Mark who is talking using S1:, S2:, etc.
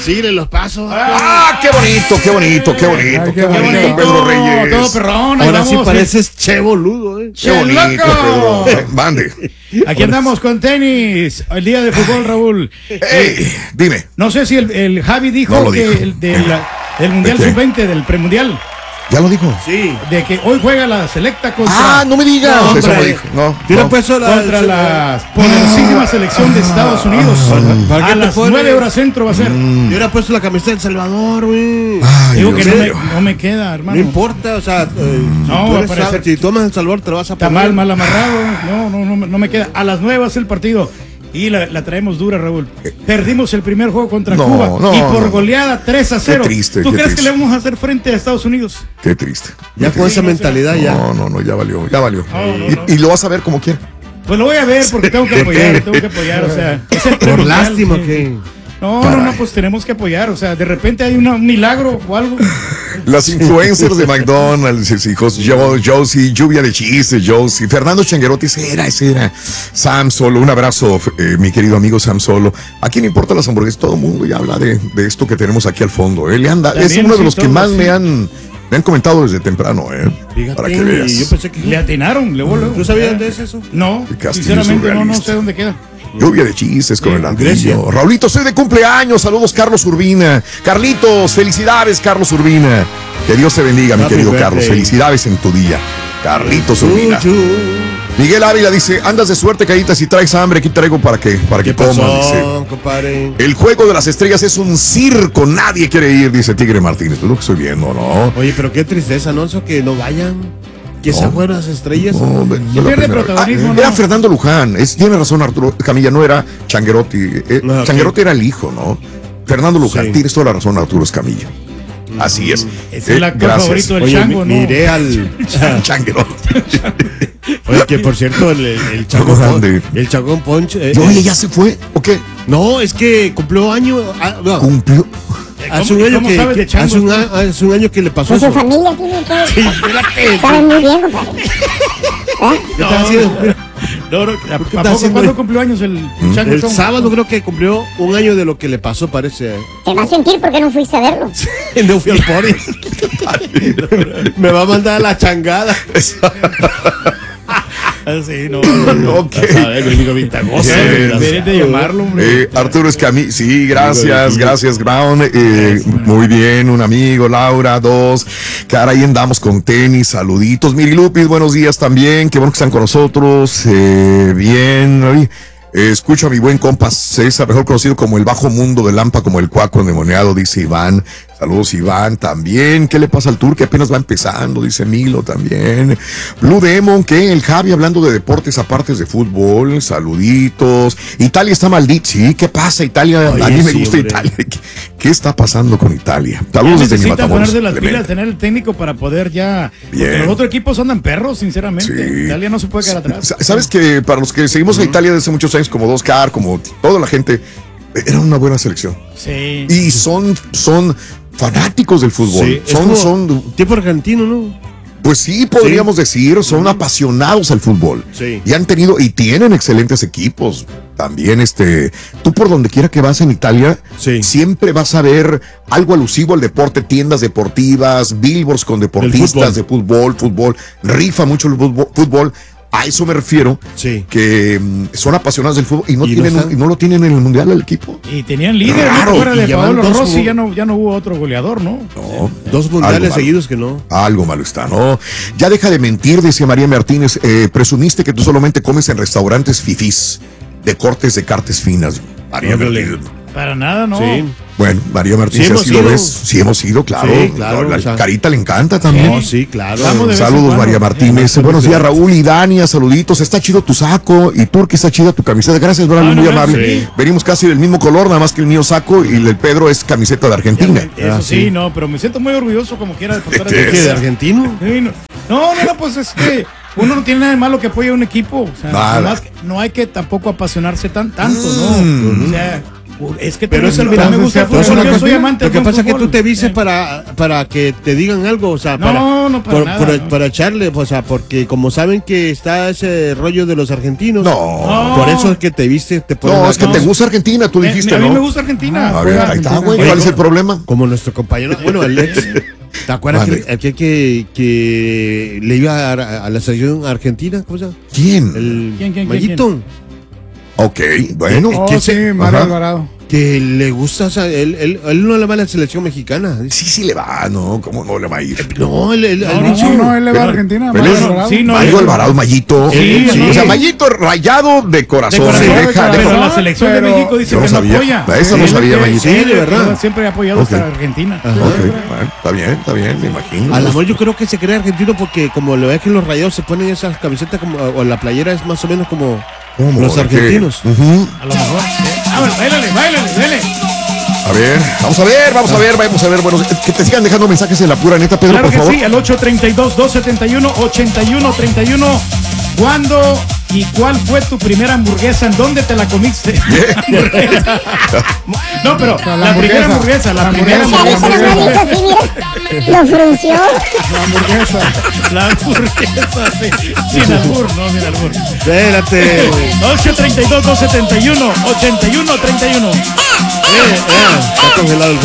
S1: Síguele los pasos.
S2: Qué bonito, qué bonito, qué bonito,
S3: Ay,
S2: qué bonito, Pedro Reyes.
S3: Todo perrón.
S1: Ahora sí
S3: vamos,
S1: pareces Che Boludo,
S2: Qué bonito, Pedro. Mande.
S3: Aquí andamos con tenis. El día de fútbol, Raúl.
S2: Dime.
S3: No sé si el Javi dijo
S2: No lo
S3: que
S2: dijo.
S3: del Mundial
S2: ¿De qué?
S3: Sub-20, del premundial,
S2: ¿Ya lo dijo?
S1: Sí.
S3: de que hoy juega la selecta contra,
S2: No me digas.
S3: No,
S2: Eso no
S3: hombre.
S2: dijo. No.
S1: Hubiera
S2: no.
S1: puesto
S3: contra la poderosísima selección de Estados Unidos.
S1: ¿Para qué
S3: A
S1: te
S3: las
S1: pones?
S3: 9 horas centro va a ser.
S1: Yo hubiera puesto la camiseta del Salvador, güey.
S2: Ay,
S3: Digo
S2: Dios
S3: que
S2: mío.
S3: no me queda, hermano.
S1: No importa, o sea,
S3: No, va a parecer-
S1: si tomas El Salvador te lo vas a
S3: Está
S1: poner.
S3: mal amarrado. No me queda. A las 9 va a ser el partido. Y la traemos dura, Raúl. Perdimos el primer juego contra
S2: No,
S3: Cuba.
S2: no,
S3: y por
S2: no.
S3: goleada 3-0.
S2: Qué triste,
S3: ¿Tú
S2: qué
S3: crees
S2: triste.
S3: que le vamos a hacer frente a Estados Unidos?
S2: Qué triste.
S1: Ya con esa mentalidad ya.
S2: No, ya valió, ya valió.
S3: No.
S2: Y lo vas a ver como quiera.
S3: Pues lo voy a ver porque tengo que apoyar, o sea, es el
S1: Por
S3: premundial,
S1: lástima
S3: sí.
S1: que.
S3: No, pues tenemos que apoyar, o sea, de repente hay un milagro o algo.
S2: Las influencers de McDonald's, sus hijos, Josie, lluvia de chistes, Josie, Fernando Changuerotti, ese era. Sam Solo, un abrazo, mi querido amigo Sam Solo. ¿A quién importa las hamburguesas? Todo el mundo ya habla de esto que tenemos aquí al fondo. Es
S3: También,
S2: uno de
S3: sí,
S2: los que
S3: todos,
S2: más
S3: sí.
S2: me han comentado desde temprano,
S1: Fíjate,
S2: para que veas.
S1: yo pensé que.
S3: Le atinaron, luego.
S1: ¿Tú sabías dónde es eso?
S3: No,
S2: El castillo
S3: sinceramente no
S2: surrealista.
S3: sé dónde queda.
S2: Lluvia de chistes con el
S1: Grecia.
S2: Andino. Raulito, soy de cumpleaños. Saludos, Carlos Urbina. Carlitos, felicidades, Carlos Urbina. Que Dios te bendiga, mi
S1: Happy
S2: querido
S1: birthday.
S2: Carlos. Felicidades en tu día. Carlitos Urbina. Miguel Ávila dice, andas de suerte, Carita, si traes hambre, aquí traigo para que
S1: ¿Qué
S2: comas, dice.
S1: pasó, compadre?
S2: El juego de las estrellas es un circo, nadie quiere ir, dice Tigre Martínez. Es lo que estoy viendo, ¿no?
S1: Oye, pero qué tristeza, Alonso, que no vayan. Que se fueron las estrellas.
S2: No, no es la
S3: pierde
S2: primera.
S3: protagonismo,
S2: Era
S3: ¿no?
S2: Fernando Luján. Tiene razón Arturo Camilla, no era Changuerotti.
S1: No, ok.
S2: Changuerotti era el hijo, ¿no? Fernando Luján.
S1: Sí.
S2: Tienes toda la razón, Arturo Escamilla. Así es.
S3: Es el actor
S2: gracias.
S3: favorito del
S1: Oye,
S3: chango, ¿no?
S1: miré al.
S2: Changuerotti.
S1: Oye, que por cierto, el
S2: Chango grande.
S1: El Chagón Punch.
S2: Oye, ¿ya se fue? ¿O qué?
S1: No, es que cumplió año. No,
S2: Cumplió.
S1: hace un año
S3: ¿Cómo sabes de
S1: que
S3: changos?
S1: hace un año que le pasó
S4: Pues su
S1: eso.
S4: familia tiene que.
S1: Sí, espérate.
S4: Saben muy bien, compadre.
S1: ¿Qué estás haciendo? Mira,
S3: ¿A
S1: estás
S3: poco
S1: haciendo?
S3: cuándo cumplió años el chango?
S1: El sábado creo que cumplió un año de lo que le pasó, parece.
S4: Te va a sentir porque no fuiste a verlo.
S1: No fui al pori. Me va a mandar a la changada.
S3: Sí, no.
S2: Ok.
S1: A ver, mi amigo Vitagosa.
S3: Deberías de llamarlo, hombre.
S2: Arturo Escamilla, sí, gracias, Brown. Muy bien, un amigo, Laura, dos. Cara, ahí andamos con tenis, saluditos. Miri Lupis, buenos días también, qué bueno que están con nosotros. Bien, oye, escucho a mi buen compa César, mejor conocido como el bajo mundo de Lampa, como el cuaco endemoniado, dice Iván. Saludos, Iván, también. ¿Qué le pasa al tour? Que apenas va empezando, dice Milo también. Blue Demon, ¿qué? El Javi hablando de deportes aparte de fútbol. Saluditos. Italia está maldita. Sí, ¿qué pasa, Italia?
S1: Oye,
S2: a mí me
S1: sí,
S2: gusta
S1: hombre.
S2: Italia. ¿Qué está pasando con Italia?
S3: Ya
S2: Saludos desde mi
S3: necesitan
S2: Matamoros.
S3: ponerse las pilas,
S2: Clemente.
S3: tener el técnico para poder ya.
S2: Bien.
S3: Porque los otros equipos andan perros, sinceramente.
S2: Sí.
S3: Italia no se puede quedar atrás.
S2: Sabes que para los que seguimos a Italia desde hace muchos años, como Oscar, como toda la gente, era una buena selección.
S3: Sí.
S2: Y son fanáticos del fútbol.
S1: Sí, es como
S2: son
S1: tipo argentino, ¿no?
S2: Pues sí, podríamos decir, son apasionados al fútbol.
S1: Sí.
S2: Y han tenido, y tienen excelentes equipos. También, tú por donde quiera que vas en Italia,
S1: Sí.
S2: siempre vas a ver algo alusivo al deporte, tiendas deportivas, billboards con deportistas de fútbol, rifa mucho el fútbol. A eso me refiero,
S1: Sí.
S2: que son apasionados del fútbol y no,
S1: Y no
S2: tienen,
S1: están-
S2: y no lo tienen en el Mundial el equipo.
S3: Y tenían líder,
S2: Raro,
S3: ¿no? Fuera
S1: y
S3: de
S1: llevan
S3: Paolo
S1: dos
S3: Rossi,
S1: mu-
S3: ya no hubo otro goleador, ¿no?
S2: No.
S1: Dos
S2: Algo
S1: mundiales
S2: malo.
S1: seguidos que no.
S2: Algo malo está, ¿no? Ya deja de mentir, dice María Martínez. Presumiste que tú solamente comes en restaurantes fifís, de cortes de carnes finas. María
S1: Ándale.
S2: Martínez.
S3: Para nada, ¿no.
S1: Sí.
S2: Bueno, María Martínez,
S1: Sí hemos
S2: así lo
S1: ido.
S2: ves. Sí, hemos ido, claro.
S1: Sí, claro,
S2: La
S1: o sea.
S2: Carita le encanta también.
S1: No, sí, claro.
S3: Vamos de vez en
S2: Saludos,
S3: cuando.
S2: María Martínez.
S1: Sí,
S2: Buenos días,
S1: diferente.
S2: Raúl y Dania. Saluditos. Está chido tu saco. Y Turki, está chida tu camiseta. Gracias, Brian,
S3: Ah,
S2: muy
S3: no,
S2: amable.
S1: sí.
S2: Venimos casi del mismo color, nada más que el mío saco y el del Pedro es camiseta de Argentina.
S3: Eso sí,
S1: sí.
S3: no, pero me siento muy orgulloso como quiera de portar
S2: ¿Qué
S3: el
S1: ¿Qué, de argentino?
S3: Sí, no, pues es que uno no tiene nada de malo que apoye a un equipo. O sea,
S2: Nada.
S3: además, no hay que tampoco apasionarse tanto, ¿no? O sea, Es que
S1: Pero
S3: pero
S1: eso
S3: me gusta el
S1: entonces,
S3: fútbol, yo soy
S1: lo
S3: amante
S1: que
S3: del
S1: pasa es que
S3: fútbol.
S1: tú te vistes para que te digan algo, o sea,
S3: No, para nada, no.
S1: para echarle, o sea, porque como saben que está ese rollo de los argentinos,
S2: No.
S1: por eso es que te vistes, te ponen
S2: No,
S1: la
S2: es que te
S1: camisa.
S2: gusta Argentina, tú dijiste,
S3: a mí
S2: ¿no?
S3: me gusta Argentina.
S2: A ver, ahí está, güey. ¿Cuál es el problema?
S1: Como nuestro compañero, bueno, el ex, ¿te acuerdas
S2: Mande.
S1: aquel que le iba a la selección argentina? ¿Cómo se llama?
S2: ¿Quién?
S1: El
S3: ¿Quién?
S1: Mayito,
S2: Ok, bueno.
S3: Oh,
S1: ¿Quién
S3: sí,
S1: se-
S3: Mario
S2: Ajá.
S3: Alvarado.
S1: que le gusta, o sea, él no le va a la selección mexicana.
S2: Sí le va, ¿no? ¿Cómo no le va a ir?
S1: No,
S3: No,
S1: dicho,
S3: él le va a
S2: Pero-
S3: Argentina.
S2: pero
S3: Mario
S2: es-
S3: Alvarado. Sí, no,
S2: Mario
S3: él-
S2: Alvarado, Mayito.
S3: Sí, sí.
S2: O sea, Mayito rayado de corazón.
S3: De corazón,
S2: Deja-
S3: pero
S2: deja-
S3: la selección de México dice
S2: Yo no
S3: que no
S2: sabía.
S3: apoya.
S2: Eso no
S3: Él
S2: sabía,
S3: que-
S2: Mayito.
S1: Sí, de verdad.
S3: Siempre ha apoyado
S2: Ok.
S3: hasta Argentina.
S1: Ajá.
S2: Ok, bueno, está bien, me imagino.
S1: A lo mejor yo creo que se cree argentino porque como lo ve que los rayados se ponen esas camisetas como, o la playera es más o menos como
S2: ¿Cómo?
S1: los
S2: ¿De qué?
S1: argentinos.
S2: Ujú.
S3: A lo mejor. Báilale, dale.
S2: A ver, vamos a ver. Bueno, que te sigan dejando mensajes en la pura neta, Pedro,
S3: Claro
S2: por
S3: que
S2: favor.
S3: sí, al 832-271-8131. ¿Cuándo y cuál fue tu primera hamburguesa? ¿En dónde te la comiste? No, pero la primera hamburguesa.
S4: Ya le hizo las manitos así, mira. Lo frunció.
S3: La hamburguesa, sí. Sin albur, no, sin albur.
S1: Espérate.
S3: 832-271-8131.
S1: Está congelado el